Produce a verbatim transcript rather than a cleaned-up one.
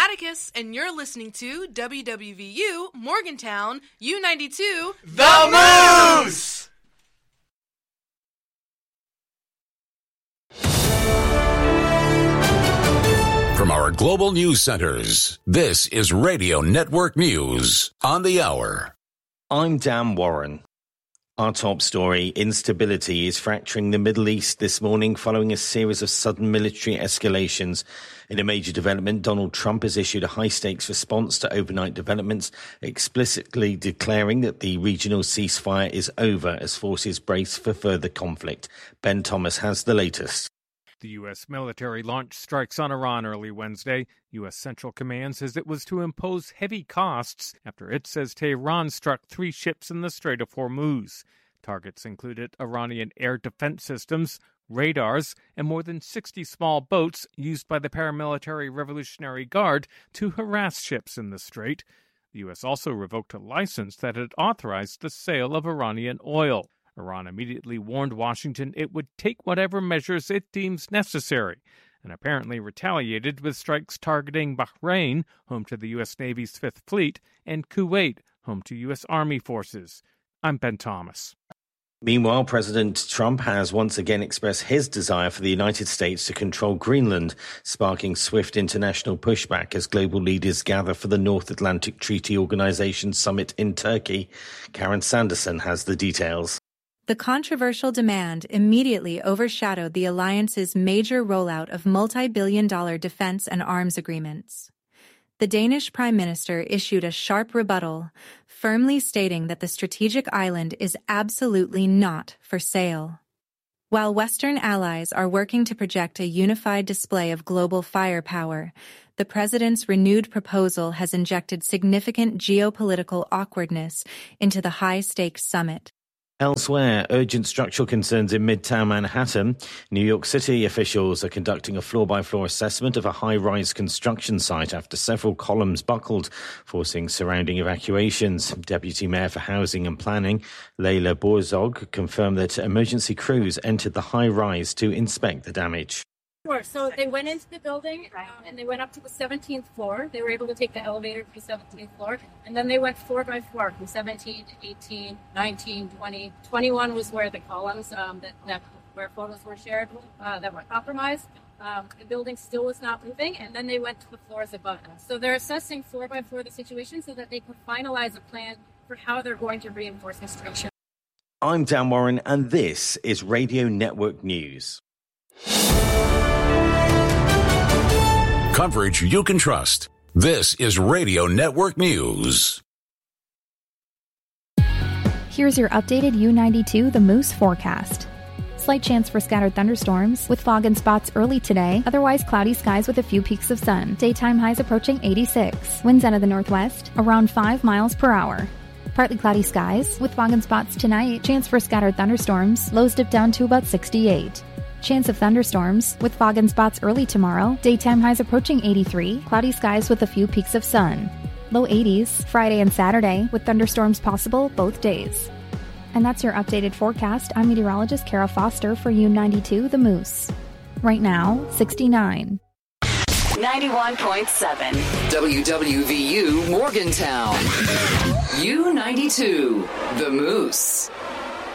Atticus, and you're listening to W W V U Morgantown U ninety-two The Moose! From our global news centers, this is Radio Network News on the hour. I'm Dan Warren. Our top story, instability is fracturing the Middle East this morning following a series of sudden military escalations. In a major development, Donald Trump has issued a high-stakes response to overnight developments, explicitly declaring that the regional ceasefire is over as forces brace for further conflict. Ben Thomas has the latest. The U S military launched strikes on Iran early Wednesday. U S Central Command says it was to impose heavy costs after it says Tehran struck three ships in the Strait of Hormuz. Targets included Iranian air defense systems, radars, and more than sixty small boats used by the paramilitary Revolutionary Guard to harass ships in the strait. The U S also revoked a license that had authorized the sale of Iranian oil. Iran immediately warned Washington it would take whatever measures it deems necessary, and apparently retaliated with strikes targeting Bahrain, home to the U S Navy's Fifth Fleet, and Kuwait, home to U S Army forces. I'm Ben Thomas. Meanwhile, President Trump has once again expressed his desire for the United States to control Greenland, sparking swift international pushback as global leaders gather for the North Atlantic Treaty Organization summit in Turkey. Karen Sanderson has the details. The controversial demand immediately overshadowed the alliance's major rollout of multi-billion dollar defense and arms agreements. The Danish Prime Minister issued a sharp rebuttal, firmly stating that the strategic island is absolutely not for sale. While Western allies are working to project a unified display of global firepower, the president's renewed proposal has injected significant geopolitical awkwardness into the high-stakes summit. Elsewhere, urgent structural concerns in Midtown Manhattan. New York City officials are conducting a floor-by-floor assessment of a high-rise construction site after several columns buckled, forcing surrounding evacuations. Deputy Mayor for Housing and Planning, Leila Borzog, confirmed that emergency crews entered the high-rise to inspect the damage. Sure. So they went into the building um, and they went up to the seventeenth floor. They were able to take the elevator to the seventeenth floor. And then they went floor by floor from seventeen to eighteen, nineteen, twenty. twenty-one was where the columns um, that, that where photos were shared uh, that were compromised. Um, the building still was not moving. And then they went to the floors above them. So they're assessing floor by floor the situation so that they can finalize a plan for how they're going to reinforce the structure. I'm Dan Warren, and this is Radio Network News. Coverage you can trust. This is Radio Network News. Here's your updated U ninety-two The Moose forecast. Slight chance for scattered thunderstorms, with fog and spots early today, otherwise cloudy skies with a few peaks of sun. Daytime highs approaching eighty-six. Winds out of the northwest, around five miles per hour. Partly cloudy skies, with fog and spots tonight. Chance for scattered thunderstorms, lows dip down to about sixty-eight. Chance of thunderstorms, with fog and spots early tomorrow. Daytime highs approaching eighty-three. Cloudy skies with a few peaks of sun. Low eighties, Friday and Saturday, with thunderstorms possible both days. And that's your updated forecast. I'm meteorologist Kara Foster for U ninety-two The Moose. Right now, sixty-nine. ninety-one point seven W W V U Morgantown. U ninety-two The Moose.